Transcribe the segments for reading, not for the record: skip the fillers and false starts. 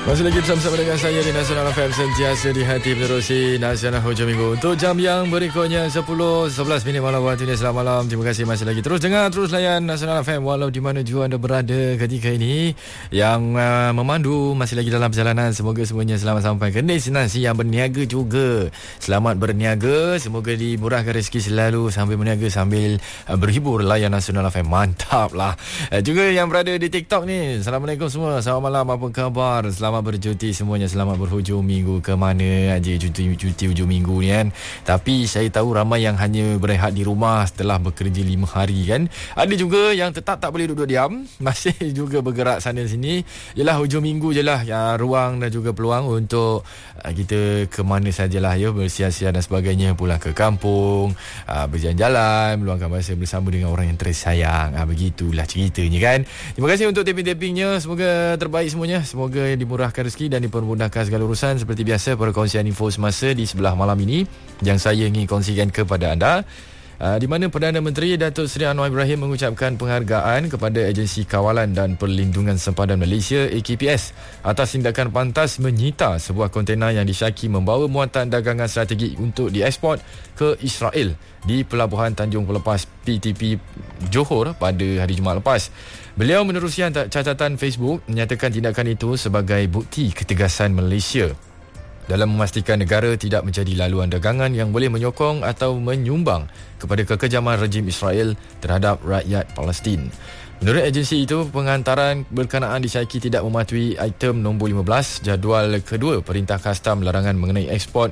Masih lagi bersama dengan saya di Nasional FM, sentiasa di hati menerusi Nasional Hujung Minggu. Untuk jam yang berikutnya 10-11 minit malam waktunya. Selamat malam. Terima kasih masih lagi terus dengar, terus layan Nasional FM walau di mana jua anda berada ketika ini. Yang memandu masih lagi dalam perjalanan, semoga semuanya selamat sampai ke destinasi. Yang berniaga juga selamat berniaga, semoga dimurahkan rezeki selalu sambil berniaga sambil berhibur layan Nasional FM. Mantap lah. Juga yang berada di TikTok ni, Assalamualaikum semua, selamat malam, apa khabar? Selamat bercuti semuanya, selamat berhujung minggu. Ke mana aja cuti hujung minggu ni kan. Tapi saya tahu ramai yang hanya berehat di rumah setelah bekerja 5 hari kan. Ada juga yang tetap tak boleh duduk diam, masih juga bergerak sana sini. Yalah, hujung minggu je lah ya, ruang dan juga peluang untuk kita ke mana sajalah ya, bersia-sia dan sebagainya, pulang ke kampung, berjalan-jalan, meluangkan masa bersama dengan orang yang tersayang. Begitulah ceritanya kan. Terima kasih untuk taping-tapingnya, semoga terbaik semuanya, semoga dimurahkan rezeki dan dipermudahkan segala urusan. Seperti biasa, perkongsian info semasa di sebelah malam ini yang saya ingin kongsikan kepada anda, di mana Perdana Menteri Datuk Seri Anwar Ibrahim mengucapkan penghargaan kepada Agensi Kawalan dan Perlindungan Sempadan Malaysia AKPS atas tindakan pantas menyita sebuah kontena yang disyaki membawa muatan dagangan strategik untuk dieksport ke Israel di Pelabuhan Tanjung Pelepas PTP Johor pada hari Jumaat lepas. Beliau menerusi catatan Facebook menyatakan tindakan itu sebagai bukti ketegasan Malaysia dalam memastikan negara tidak menjadi laluan dagangan yang boleh menyokong atau menyumbang kepada kekejaman rejim Israel terhadap rakyat Palestin. Menurut agensi itu, penghantaran berkenaan disyaki tidak mematuhi item nombor 15 jadual kedua Perintah Kastam Larangan mengenai Ekspor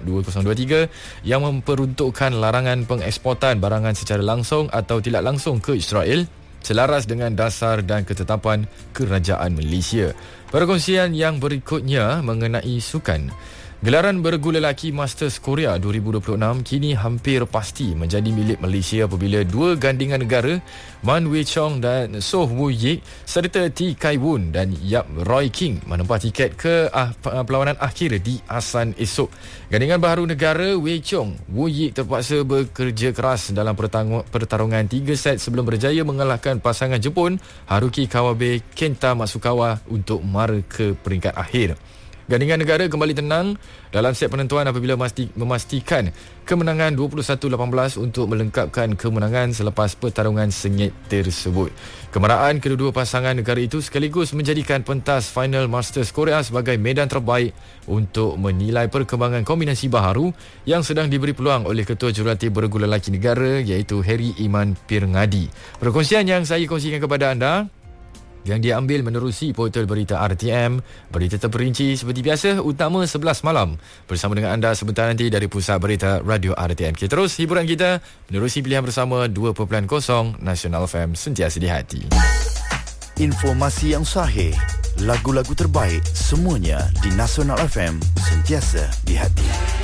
2023 yang memperuntukkan larangan pengeksportan barangan secara langsung atau tidak langsung ke Israel selaras dengan dasar dan ketetapan Kerajaan Malaysia. Perkongsian yang berikutnya mengenai sukan. Gelaran bergu lelaki Masters Korea 2026 kini hampir pasti menjadi milik Malaysia apabila dua gandingan negara Man Wei Chong dan Soh Woo Yik serta T Kai Woon dan Yap Roy King menempah tiket ke perlawanan akhir di Asan esok. Gandingan baharu negara Wei Chong Woo Yik terpaksa bekerja keras dalam pertarungan 3 set sebelum berjaya mengalahkan pasangan Jepun Haruki Kawabe Kenta Matsukawa untuk mara ke peringkat akhir. Gandingan negara kembali tenang dalam set penentuan apabila memastikan kemenangan 21-18 untuk melengkapkan kemenangan selepas pertarungan sengit tersebut. Kemeraan kedua-dua pasangan negara itu sekaligus menjadikan pentas final Masters Korea sebagai medan terbaik untuk menilai perkembangan kombinasi baharu yang sedang diberi peluang oleh Ketua Jurulatih Bergu Lelaki Negara iaitu Harry Iman Pirngadi. Perkongsian yang saya kongsikan kepada anda yang diambil menerusi portal berita RTM. Berita terperinci seperti biasa utama 11 malam bersama dengan anda sebentar nanti dari Pusat Berita Radio RTM. Kita terus hiburan kita menerusi pilihan bersama 2.0 Nasional FM, sentiasa di hati. Informasi yang sahih, lagu-lagu terbaik, semuanya di Nasional FM, sentiasa di hati.